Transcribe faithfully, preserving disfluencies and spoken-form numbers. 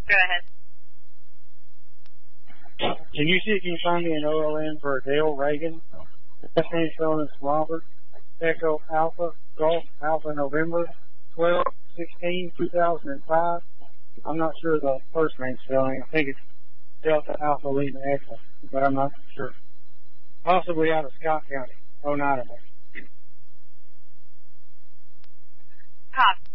Go ahead. Can you see if you can find me an O L N for Dale Reagan? Last name spelling is Robert, Echo Alpha, Golf Alpha November, twelve sixteen two thousand five. I'm not sure the first name spelling. I think it's Delta Alpha Lima Echo, but I'm not sure. Possibly out of Scott County, Oneida. Copy.